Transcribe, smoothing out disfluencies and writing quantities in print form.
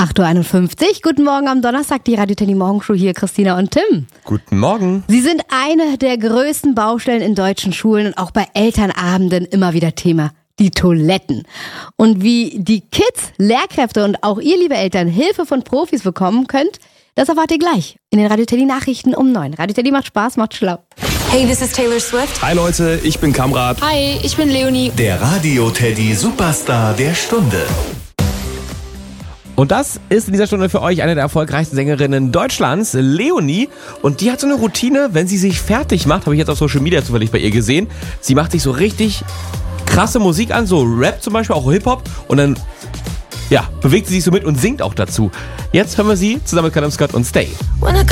8.51 Uhr. Guten Morgen am Donnerstag, die Radio Teddy Morgenshow hier, Christina und Tim. Guten Morgen. Sie sind eine der größten Baustellen in deutschen Schulen und auch bei Elternabenden immer wieder Thema. Die Toiletten. Und wie die Kids, Lehrkräfte und auch ihr, liebe Eltern, Hilfe von Profis bekommen könnt, das erfahrt ihr gleich in den Radio Teddy Nachrichten um 9. Radio Teddy macht Spaß, macht schlau. Hey, this is Taylor Swift. Hi Leute, ich bin Kamrat. Hi, ich bin Leonie. Der Radio Teddy Superstar der Stunde. Und das ist in dieser Stunde für euch eine der erfolgreichsten Sängerinnen Deutschlands, Leonie. Und die hat so eine Routine, wenn sie sich fertig macht, habe ich jetzt auf Social Media zufällig bei ihr gesehen. Sie macht sich so richtig krasse Musik an, so Rap zum Beispiel, auch Hip-Hop. Und dann, bewegt sie sich so mit und singt auch dazu. Jetzt hören wir sie zusammen mit Callum Scott und Stay.